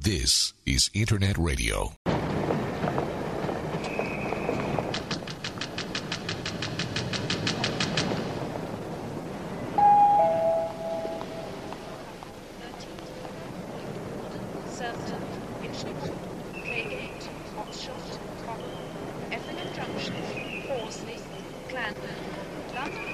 This is Internet Radio. Claygate, Hotshot, Effingham Junction, Horsley, Clandon, London